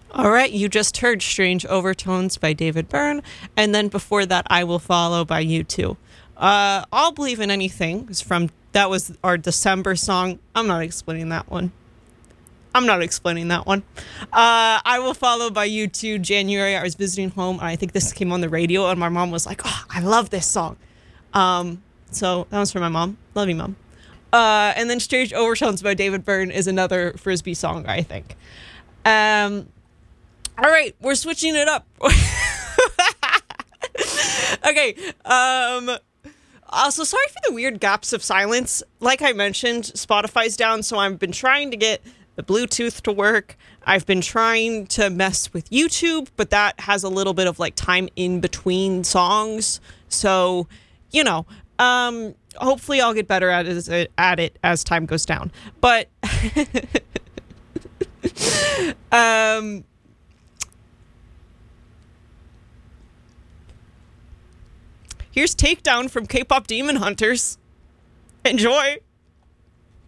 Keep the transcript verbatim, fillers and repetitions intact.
All right, you just heard Strange Overtones by David Byrne, and then before that, I Will Follow by U two. Uh, I'll Believe in Anything is from, that was our December song. I'm not explaining that one. I'm not explaining that one. Uh, I Will Follow by U two, January. I was visiting home, and I think this came on the radio, and my mom was like, oh, I love this song. Um, so that was for my mom. Love you, Mom. Uh, and then Strange Overtones by David Byrne is another Frisbee song, I think. Um... All right, we're switching it up. Okay. Um, also, sorry for the weird gaps of silence. Like I mentioned, Spotify's down, so I've been trying to get the Bluetooth to work. I've been trying to mess with YouTube, but that has a little bit of like time in between songs. So, you know, um, hopefully I'll get better at it, at it as time goes down. But, um... here's Takedown from K-Pop Demon Hunters. Enjoy.